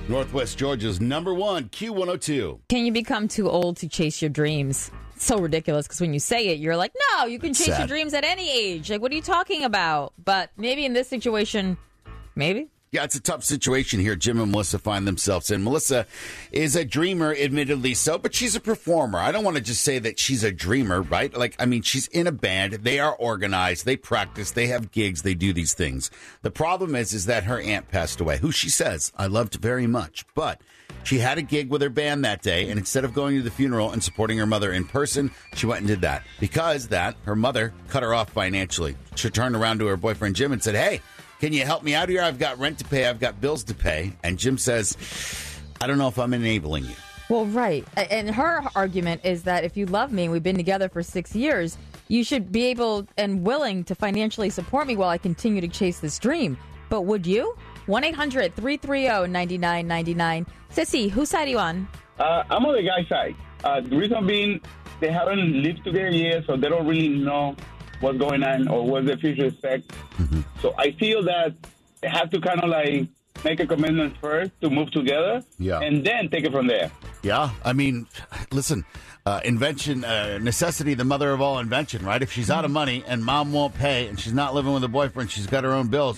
Northwest Georgia's number one, Q102. Can you become too old to chase your dreams? It's so ridiculous because when you say it, you're like, no, you can chase your dreams at any age. Like, what are you talking about? But maybe in this situation, maybe. Yeah, it's a tough situation here Jim and Melissa find themselves in. Melissa is a dreamer, admittedly so, but she's a performer. I don't want to just say that she's a dreamer, right? Like, I mean, she's in a band. They are organized. They practice. They have gigs. They do these things. The problem is that her aunt passed away, who she says I loved very much. But she had a gig with her band that day, and instead of going to the funeral and supporting her mother in person, she went and did that. Because her mother cut her off financially. She turned around to her boyfriend, Jim, and said, hey, can you help me out here? I've got rent to pay. I've got bills to pay. And Jim says, I don't know if I'm enabling you. Well, right. And her argument is that if you love me, we've been together for 6 years, you should be able and willing to financially support me while I continue to chase this dream. But would you? 1-800-330-9999. Sissy, whose side are you on? I'm on the guy's side. The reason being, they haven't lived together yet, so they don't really know what's going on or what the future expects. Mm-hmm. So I feel that they have to kind of like make a commitment first to move together and then take it from there. Yeah. I mean, listen, necessity, the mother of all invention, right? If she's out of money and mom won't pay and she's not living with a boyfriend, she's got her own bills.